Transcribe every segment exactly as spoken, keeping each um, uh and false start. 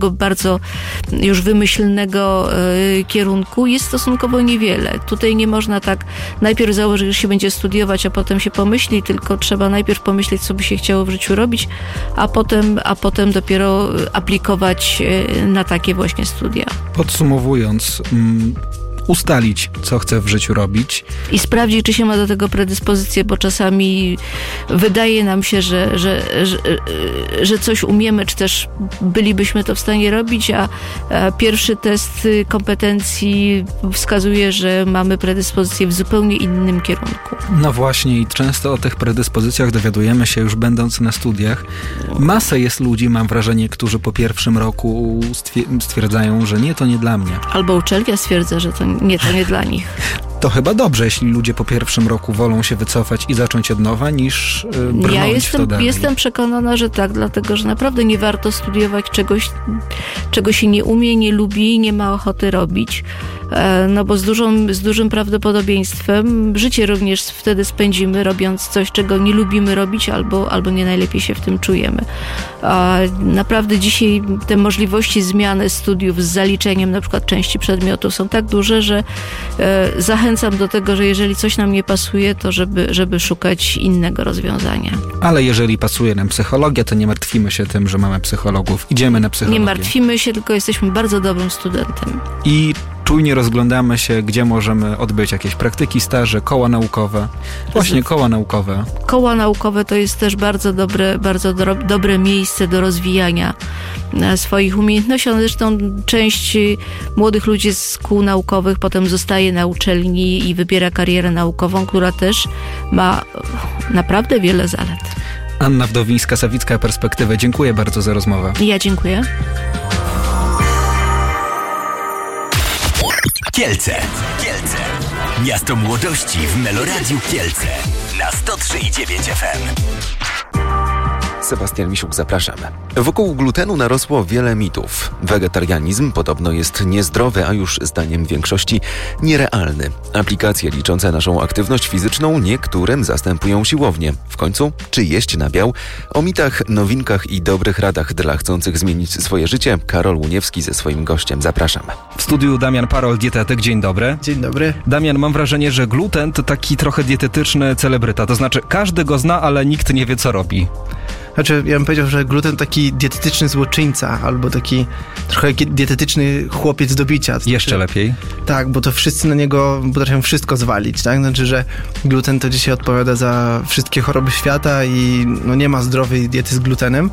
bardzo już wymyślnego y, kierunku jest stosunkowo niewiele. Tutaj nie można tak najpierw założyć, że się będzie studiować, a potem się pomyśli, tylko trzeba najpierw pomyśleć, co by się chciało w życiu robić, a potem, a potem dopiero aplikować y, na takie właśnie studia. Podsumowując, mm, ustalić, co chce w życiu robić. I sprawdzić, czy się ma do tego predyspozycję, bo czasami wydaje nam się, że, że, że, że coś umiemy, czy też bylibyśmy to w stanie robić, a, a pierwszy test kompetencji wskazuje, że mamy predyspozycję w zupełnie innym kierunku. No właśnie i często o tych predyspozycjach dowiadujemy się już będąc na studiach. Masę jest ludzi, mam wrażenie, którzy po pierwszym roku stwierdzają, że nie, to nie dla mnie. Albo uczelnia stwierdza, że to nie, to nie dla nich. To chyba dobrze, jeśli ludzie po pierwszym roku wolą się wycofać i zacząć od nowa, niż yy, brnąć ja w jestem, to dalej. jestem przekonana, że tak, dlatego, że naprawdę nie warto studiować czegoś, czego się nie umie, nie lubi, nie ma ochoty robić. No bo z, dużą, z dużym prawdopodobieństwem życie również wtedy spędzimy, robiąc coś, czego nie lubimy robić, albo, albo nie najlepiej się w tym czujemy. A naprawdę dzisiaj te możliwości zmiany studiów z zaliczeniem na przykład części przedmiotów są tak duże, że e, zachęcam do tego, że jeżeli coś nam nie pasuje, to żeby, żeby szukać innego rozwiązania. Ale jeżeli pasuje nam psychologia, to nie martwimy się tym, że mamy psychologów. Idziemy na psychologię. Nie martwimy się, tylko jesteśmy bardzo dobrym studentem. I czujnie rozglądamy się, gdzie możemy odbyć jakieś praktyki, staże, koła naukowe. Właśnie koła naukowe. Koła naukowe to jest też bardzo dobre, bardzo do, dobre miejsce do rozwijania swoich umiejętności. One zresztą część młodych ludzi z kół naukowych potem zostaje na uczelni i wybiera karierę naukową, która też ma naprawdę wiele zalet. Anna Wdowińska-Sawicka, Perspektywy. Dziękuję bardzo za rozmowę. Ja dziękuję. Kielce. Kielce. Miasto młodości w Meloradiu Kielce. Na sto trzy i dziewięć F M. Sebastian Misiuk, zapraszam. Wokół glutenu narosło wiele mitów. Wegetarianizm podobno jest niezdrowy, a już zdaniem większości nierealny. Aplikacje liczące naszą aktywność fizyczną niektórym zastępują siłownię. W końcu, czy jeść nabiał? O mitach, nowinkach i dobrych radach dla chcących zmienić swoje życie Karol Łuniewski ze swoim gościem. Zapraszam. W studiu Damian Parol, dietetyk. Dzień dobry. Dzień dobry. Damian, mam wrażenie, że gluten to taki trochę dietetyczny celebryta. To znaczy, każdy go zna, ale nikt nie wie, co robi. Znaczy, ja bym powiedział, że gluten taki dietetyczny złoczyńca, albo taki trochę dietetyczny chłopiec do bicia. Znaczy, jeszcze lepiej. Tak, bo to wszyscy na niego potrafią wszystko zwalić, tak? Znaczy, że gluten to dzisiaj odpowiada za wszystkie choroby świata i no, nie ma zdrowej diety z glutenem.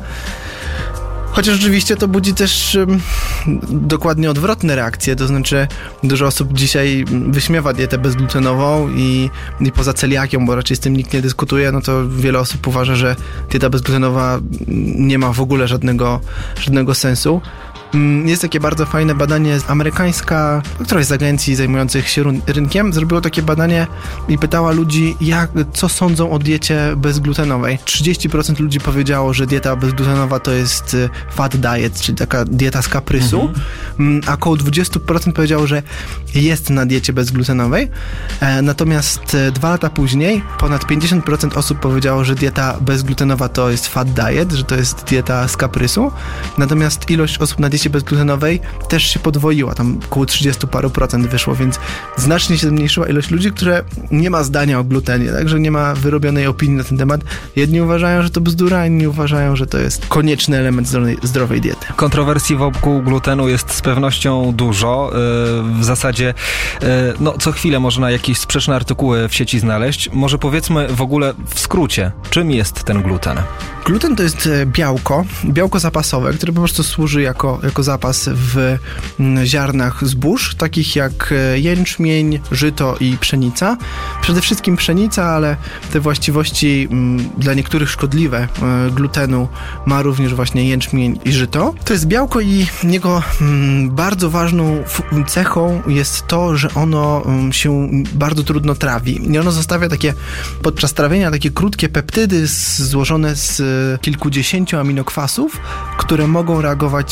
Chociaż oczywiście to budzi też um, dokładnie odwrotne reakcje, to znaczy dużo osób dzisiaj wyśmiewa dietę bezglutenową i, i poza celiakią, bo raczej z tym nikt nie dyskutuje, no to wiele osób uważa, że dieta bezglutenowa nie ma w ogóle żadnego, żadnego sensu. Jest takie bardzo fajne badanie, amerykańska, któraś z agencji zajmujących się rynkiem zrobiło takie badanie i pytała ludzi, jak, co sądzą o diecie bezglutenowej. trzydzieści procent ludzi powiedziało, że dieta bezglutenowa to jest fat diet, czyli taka dieta z kaprysu, mhm. a około dwadzieścia procent powiedziało, że jest na diecie bezglutenowej. Natomiast dwa lata później ponad pięćdziesiąt procent osób powiedziało, że dieta bezglutenowa to jest fat diet, że to jest dieta z kaprysu. Natomiast ilość osób na diecie bezglutenowej też się podwoiła, tam około trzydzieści paru procent wyszło, więc znacznie się zmniejszyła ilość ludzi, które nie ma zdania o glutenie, także nie ma wyrobionej opinii na ten temat. Jedni uważają, że to bzdura, inni uważają, że to jest konieczny element zdrowej, zdrowej diety. Kontrowersji wokół glutenu jest z pewnością dużo. W zasadzie no, co chwilę można jakieś sprzeczne artykuły w sieci znaleźć. Może powiedzmy w ogóle w skrócie, czym jest ten gluten? Gluten to jest białko, białko zapasowe, które po prostu służy jako, jako zapas w ziarnach zbóż, takich jak jęczmień, żyto i pszenica. Przede wszystkim pszenica, ale te właściwości m, dla niektórych szkodliwe e, glutenu ma również właśnie jęczmień i żyto. To jest białko i jego m, bardzo ważną f- cechą jest to, że ono m, się bardzo trudno trawi. I ono zostawia takie, podczas trawienia, takie krótkie peptydy z, złożone z kilkudziesięciu aminokwasów, które mogą reagować z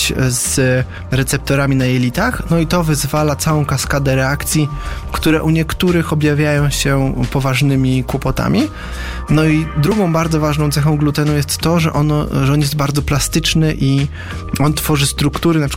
z receptorami na jelitach, no i to wyzwala całą kaskadę reakcji, które u niektórych objawiają się poważnymi kłopotami. No i drugą bardzo ważną cechą glutenu jest to, że, ono, że on jest bardzo plastyczny i on tworzy struktury, na przykład